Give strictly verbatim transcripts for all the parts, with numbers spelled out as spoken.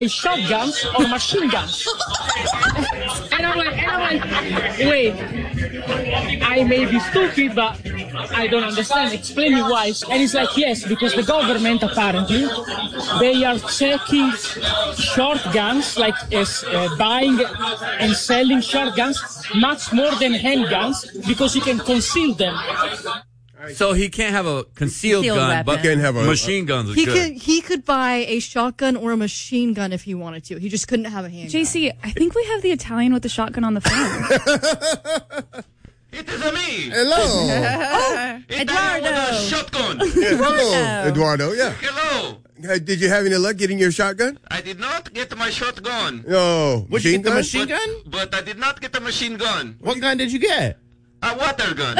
shotguns or machine guns. And I'm like, and I'm like, wait, I may be stupid, but I don't understand. Explain me why. And he's like, yes, because the government apparently, they are checking shotguns, like uh, buying and selling shotguns much more than handguns because you can conceal them. So he can't have a concealed, concealed gun, weapon. But can't have a, machine guns are he good. Could, he could buy a shotgun or a machine gun if he wanted to. He just couldn't have a handgun. J C, I think we have the Italian with the shotgun on the phone. It is a me. Hello. Oh, Eduardo. With a shotgun. Yeah, hello, Eduardo. Yeah. Hello. Did you have any luck getting your shotgun? I did not get my shotgun. No. Would you get gun? the machine but, gun? But I did not get a machine gun. What gun did you get? A water gun.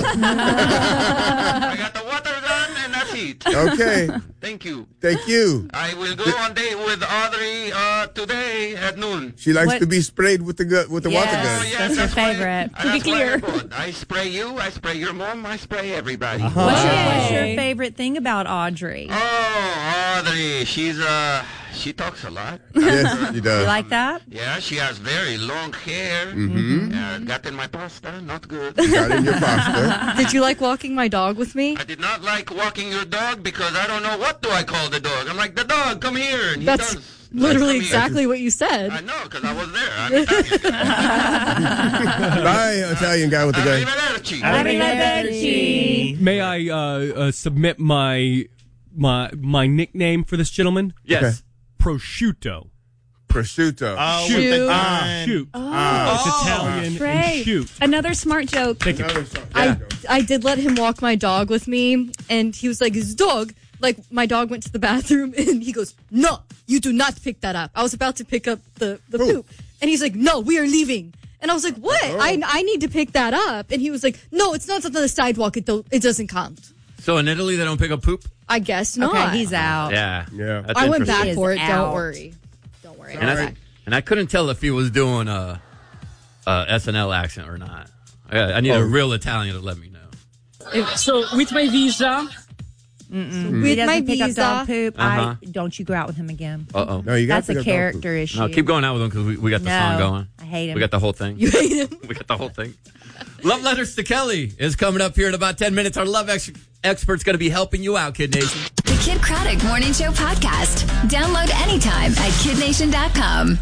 I got a water gun and that's it. Okay. Thank you. Thank you. I will go on date with Audrey uh, today at noon. She likes what? to be sprayed with the gu- with the yes, water gun. Oh, yes, that's, that's her favorite. Why, to be clear. I, I spray you, I spray your mom, I spray everybody. Uh-huh. What's, your, what's your favorite thing about Audrey? Oh, Audrey, she's uh, she talks a lot. Yes, she does. You like that? Yeah, she has very long hair. Mm-hmm. Uh, got in my pasta, not good. Got in your pasta. Did you like walking my dog with me? I did not like walking your dog because I don't know what do I call the dog. I'm like, the dog, come here. And he That's does. literally Like, exactly here. what you said. I know, because I was there. I'm Italian. Bye, Italian guy with the gun. Arrivederci. Arrivederci. May I uh, uh, submit my my my nickname for this gentleman? Yes. Okay. Prosciutto. Prosciutto. Oh, Shoot. with the Ah, gun. shoot. Oh. It's Italian Right. and shoot. Another smart joke. Thank you. I, I did let him walk my dog with me, and he was like, his dog, like, my dog went to the bathroom, and he goes, no, you do not pick that up. I was about to pick up the, the poop, and he's like, no, we are leaving. And I was like, what? Oh. I, I need to pick that up. And he was like, no, it's not on the sidewalk. It, don't, it doesn't count. So in Italy, they don't pick up poop? I guess not. Okay, he's out. Yeah. Yeah. That's I went interesting. back for it. Is Don't out. worry. Don't worry. And, I'm I, back. and I couldn't tell if he was doing a, a S N L accent or not. I, I need Oh. a real Italian to let me know. So with my visa, Mm-mm. With He doesn't my pick up visa. dog poop. Uh-huh. I don't you go out with him again. Uh-oh. No, you got That's to a pick up dog character poop. issue. No, keep going out with him because we, we got the No, song going. I hate him. We got the whole thing. You hate him? We got the whole thing. Love Letters to Kelly is coming up here in about ten minutes. Our love ex- expert's going to be helping you out, Kid Nation. The Kid Craddock Morning Show podcast. Download anytime at kid nation dot com.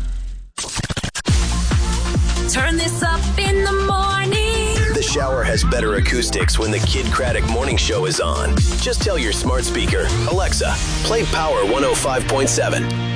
Turn this up in the morning. The shower has better acoustics when the Kid Craddock Morning Show is on. Just tell your smart speaker, Alexa, play Power one oh five point seven.